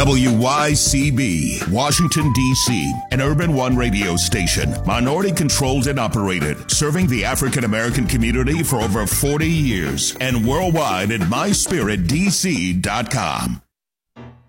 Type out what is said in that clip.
WYCB, Washington, D.C., an Urban One radio station, minority controlled and operated, serving the African American community for over 40 years, and worldwide at myspiritdc.com.